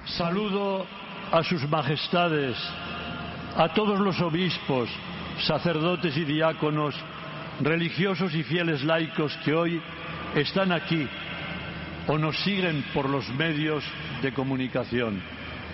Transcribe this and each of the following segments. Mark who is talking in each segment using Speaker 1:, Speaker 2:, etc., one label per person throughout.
Speaker 1: Saludo a sus majestades, a todos los obispos, sacerdotes y diáconos, religiosos y fieles laicos que hoy están aquí o nos siguen por los medios de comunicación.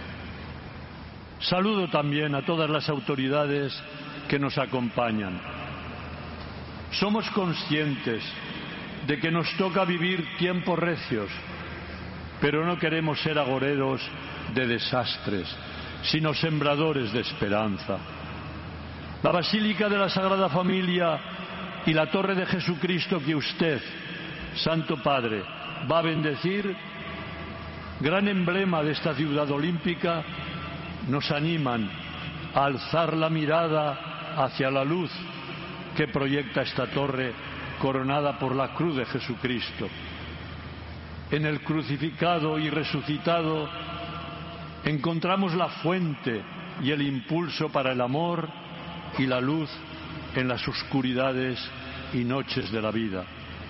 Speaker 1: Saludo también a todas las autoridades que nos acompañan. Somos conscientes de que nos toca vivir tiempos recios, pero no queremos ser agoreros de desastres, sino sembradores de esperanza. La Basílica de la Sagrada Familia y la Torre de Jesucristo que usted, Santo Padre, va a bendecir, gran emblema de esta ciudad olímpica, nos animan a alzar la mirada hacia la luz que proyecta esta torre coronada por la cruz de Jesucristo. En el crucificado y resucitado encontramos la fuente y el impulso para el amor y la luz en las oscuridades y noches de la vida.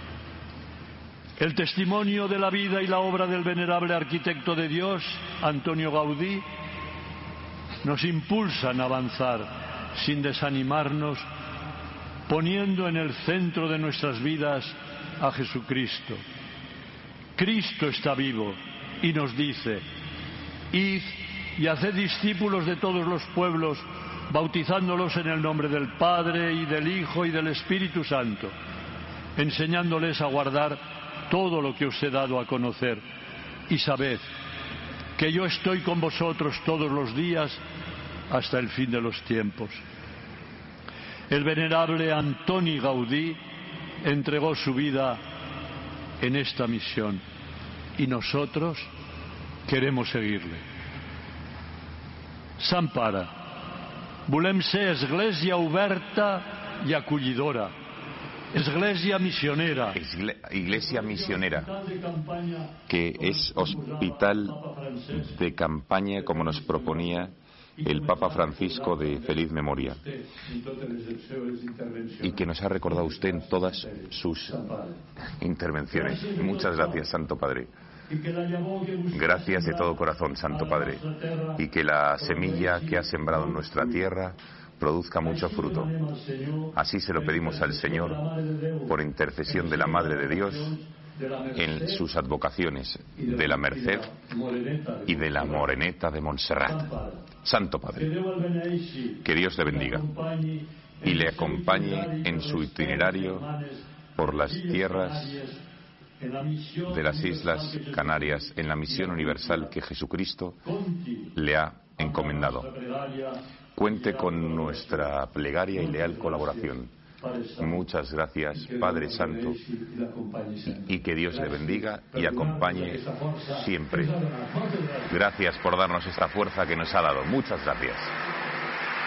Speaker 1: El testimonio de la vida y la obra del venerable arquitecto de Dios, Antonio Gaudí, nos impulsan a avanzar sin desanimarnos, poniendo en el centro de nuestras vidas a Jesucristo. Cristo está vivo y nos dice: id y haced discípulos de todos los pueblos, bautizándolos en el nombre del Padre y del Hijo y del Espíritu Santo, enseñándoles a guardar todo lo que os he dado a conocer. Y sabed que yo estoy con vosotros todos los días hasta el fin de los tiempos. El venerable Antoni Gaudí entregó su vida en esta misión y nosotros queremos seguirle. Sant Pare, volem ser església oberta i acollidora, església misionera.
Speaker 2: Iglesia misionera, que es hospital de campaña, como nos proponía el Papa Francisco de feliz memoria, y que nos ha recordado usted en todas sus intervenciones. Muchas gracias, Santo Padre. Gracias de todo corazón, Santo Padre, y que la semilla que ha sembrado en nuestra tierra produzca mucho fruto. Así se lo pedimos al Señor, por intercesión de la Madre de Dios, en sus advocaciones de la Merced y de la Moreneta de Montserrat. Santo Padre, que Dios le bendiga y le acompañe en su itinerario por las tierras de las Islas Canarias en la misión universal que Jesucristo le ha encomendado. Cuente con nuestra plegaria y leal colaboración. Muchas gracias, Padre Santo, y que Dios le bendiga y acompañe siempre. Gracias por darnos esta fuerza que nos ha dado. Muchas gracias.